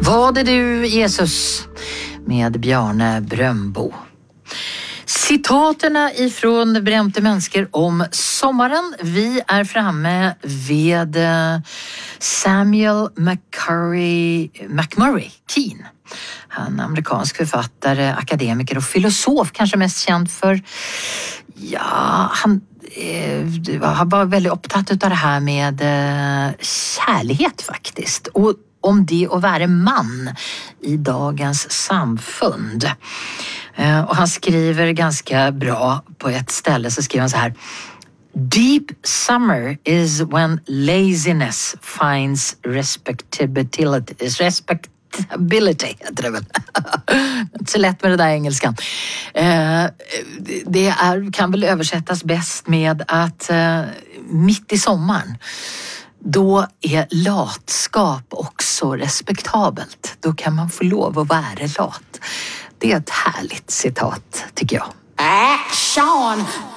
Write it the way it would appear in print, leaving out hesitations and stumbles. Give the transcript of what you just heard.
Vad är du, Jesus? Med Bjarne Brömbo. Citaterna ifrån Brämte människor om sommaren. Vi är framme vid Samuel McMurray Keen. Han är amerikansk författare, akademiker och filosof, kanske mest känd för, han var väldigt upptatt av det här med kärlighet faktiskt. Och om det att vara man i dagens samfund. Och han skriver ganska bra på ett ställe, så skriver han så här: Deep summer is when laziness finds respectability heter det väl. Inte så lätt med det där engelskan. Det kan väl översättas bäst med att mitt i sommaren, då är latskap också respektabelt. Då kan man få lov att vara lat. Det är ett härligt citat, tycker jag. Action!